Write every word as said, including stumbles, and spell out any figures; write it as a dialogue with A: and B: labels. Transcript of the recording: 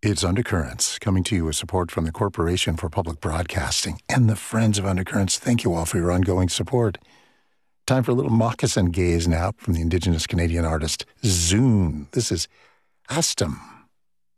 A: It's Undercurrents, coming to you with support from the Corporation for Public Broadcasting and the Friends of Undercurrents. Thank you all for your ongoing support. Time for a little moccasin gaze now from the Indigenous Canadian artist Zune. This is Astum.